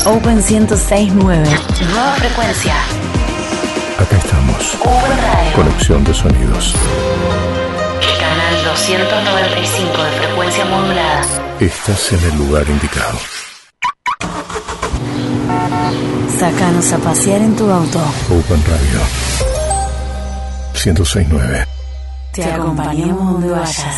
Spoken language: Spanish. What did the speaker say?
Open 106.9. Nueva frecuencia. Acá estamos. Open Radio. Conexión de sonidos. Canal 295 de frecuencia modulada. Estás en el lugar indicado. Sácanos a pasear en tu auto. Open Radio 106.9. Te acompañamos donde vayas.